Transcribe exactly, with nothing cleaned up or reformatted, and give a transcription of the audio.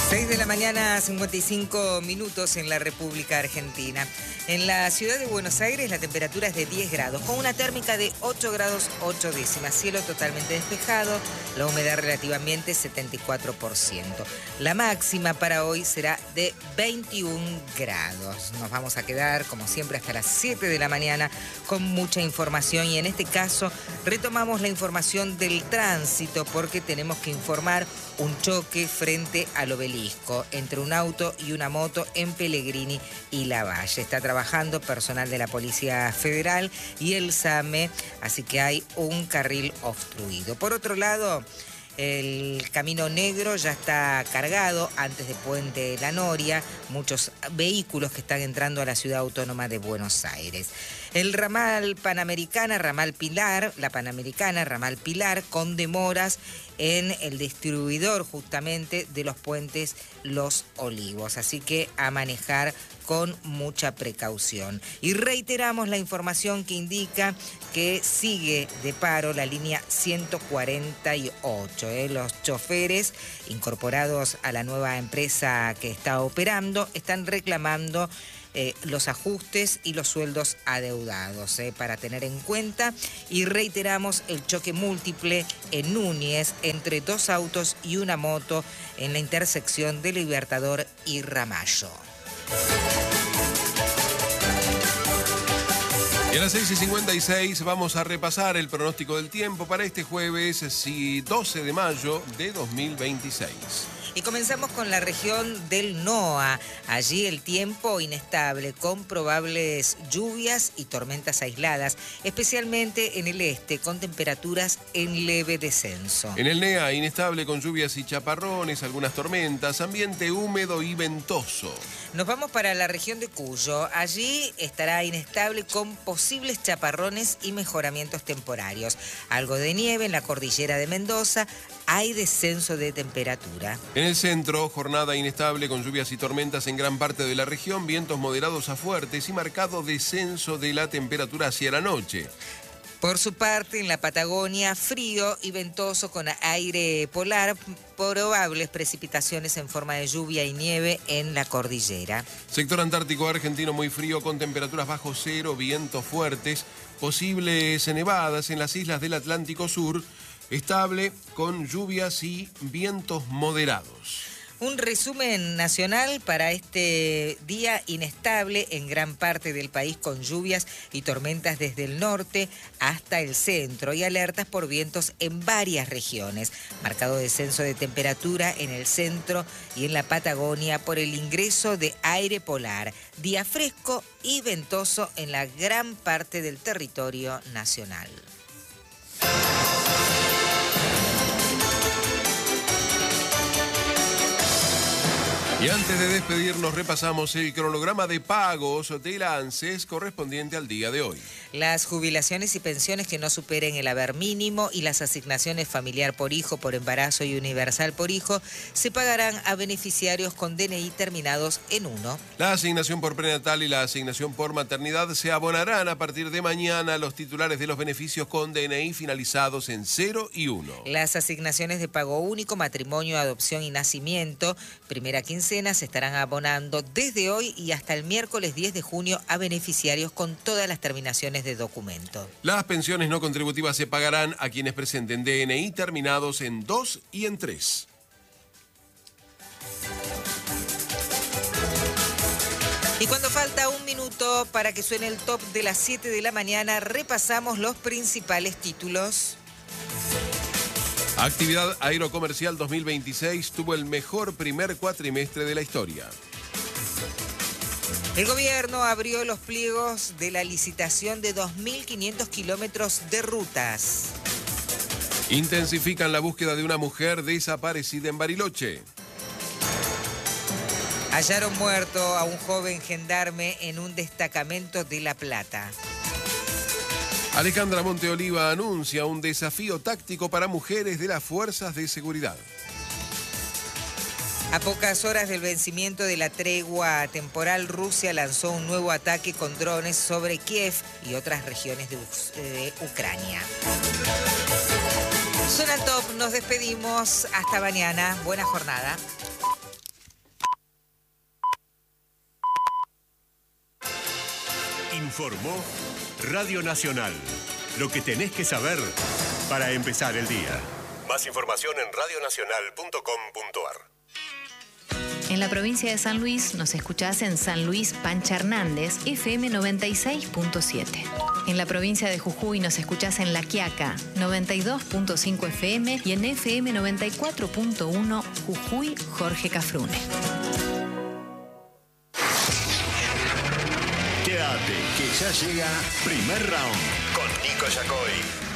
seis de la mañana, cincuenta y cinco minutos en la República Argentina. En la ciudad de Buenos Aires la temperatura es de diez grados, con una térmica de ocho grados ocho décimas. Cielo totalmente despejado, la humedad relativamente setenta y cuatro por ciento. La máxima para hoy será de veintiún grados. Nos vamos a quedar, como siempre, hasta las siete de la mañana con mucha información. Y en este caso retomamos la información del tránsito porque tenemos que informar un choque frente al obelisco entre un auto y una moto en Pellegrini y Lavalle. Está trabajando personal de la Policía Federal y el SAME, así que hay un carril obstruido. Por otro lado, el Camino Negro ya está cargado antes de Puente La Noria, muchos vehículos que están entrando a la Ciudad Autónoma de Buenos Aires. El ramal Panamericana, ramal Pilar, la Panamericana, ramal Pilar, con demoras en el distribuidor justamente de los puentes Los Olivos. Así que a manejar con mucha precaución. Y reiteramos la información que indica que sigue de paro la línea ciento cuarenta y ocho. ¿eh? Los choferes incorporados a la nueva empresa que está operando están reclamando Eh, los ajustes y los sueldos adeudados eh, para tener en cuenta. Y reiteramos el choque múltiple en Núñez entre dos autos y una moto en la intersección de Libertador y Ramallo. Y a las seis y cincuenta y seis vamos a repasar el pronóstico del tiempo para este jueves doce de mayo de dos mil veintiséis. Y comenzamos con la región del NOA. Allí el tiempo inestable con probables lluvias y tormentas aisladas, especialmente en el este, con temperaturas en leve descenso. En el NEA, inestable con lluvias y chaparrones, algunas tormentas, ambiente húmedo y ventoso. Nos vamos para la región de Cuyo. Allí estará inestable con posibles chaparrones y mejoramientos temporarios. Algo de nieve en la cordillera de Mendoza. Hay descenso de temperatura. En el centro, jornada inestable con lluvias y tormentas en gran parte de la región, vientos moderados a fuertes y marcado descenso de la temperatura hacia la noche. Por su parte, en la Patagonia, frío y ventoso con aire polar, probables precipitaciones en forma de lluvia y nieve en la cordillera. Sector antártico argentino muy frío con temperaturas bajo cero, vientos fuertes, posibles nevadas en las islas del Atlántico Sur, estable con lluvias y vientos moderados. Un resumen nacional para este día inestable en gran parte del país con lluvias y tormentas desde el norte hasta el centro y alertas por vientos en varias regiones. Marcado descenso de temperatura en el centro y en la Patagonia por el ingreso de aire polar. Día fresco y ventoso en la gran parte del territorio nacional. Y antes de despedirnos, repasamos el cronograma de pagos de la ANSES correspondiente al día de hoy. Las jubilaciones y pensiones que no superen el haber mínimo y las asignaciones familiar por hijo, por embarazo y universal por hijo se pagarán a beneficiarios con D N I terminados en uno. La asignación por prenatal y la asignación por maternidad se abonarán a partir de mañana a los titulares de los beneficios con D N I finalizados en cero y uno. Las asignaciones de pago único, matrimonio, adopción y nacimiento, primera quincena, se estarán abonando desde hoy y hasta el miércoles diez de junio a beneficiarios con todas las terminaciones de documento. Las pensiones no contributivas se pagarán a quienes presenten D N I terminados en dos y en tres. Y cuando falta un minuto para que suene el top de las siete de la mañana, repasamos los principales títulos. Actividad aerocomercial dos mil veintiséis tuvo el mejor primer cuatrimestre de la historia. El gobierno abrió los pliegos de la licitación de dos mil quinientos kilómetros de rutas. Intensifican la búsqueda de una mujer desaparecida en Bariloche. Hallaron muerto a un joven gendarme en un destacamento de La Plata. Alejandra Monteoliva anuncia un desafío táctico para mujeres de las fuerzas de seguridad. A pocas horas del vencimiento de la tregua temporal, Rusia lanzó un nuevo ataque con drones sobre Kiev y otras regiones de, de Ucrania. Zona Top, nos despedimos. Hasta mañana. Buena jornada. Informó Radio Nacional. Lo que tenés que saber para empezar el día. Más información en radio nacional punto com punto ar. En la provincia de San Luis nos escuchás en San Luis Pancha Hernández, F M noventa y seis punto siete. En la provincia de Jujuy nos escuchás en La Quiaca, noventa y dos punto cinco F M y en F M noventa y cuatro punto uno Jujuy Jorge Cafrune. Quédate, que ya llega Primer Round con Nico Yacoy.